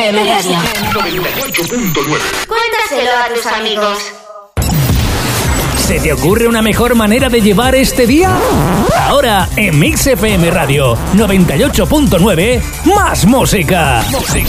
Radio 98.9. Cuéntaselo a tus amigos. ¿Se te ocurre una mejor manera de llevar este día? Ahora en Mix FM Radio 98.9, más música.